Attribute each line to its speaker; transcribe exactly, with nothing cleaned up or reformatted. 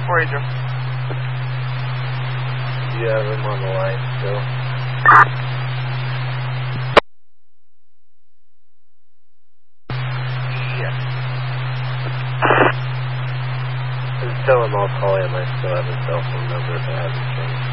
Speaker 1: for you, Drew.
Speaker 2: Do you have him on the line still?
Speaker 1: Yes.
Speaker 2: Just tell him I'll call him. I still have his cell phone number if it hasn't changed.